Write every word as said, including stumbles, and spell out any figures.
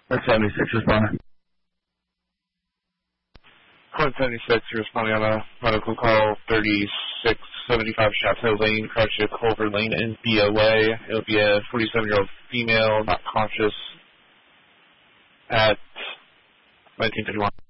That's seventy-six responding. Point seventy-six, you're responding on a medical call, thirty-six seventy-five Chateau Lane, Crouchy Culver Lane in B O A. It'll be a forty-seven-year-old female, not conscious, at nineteen fifty-one.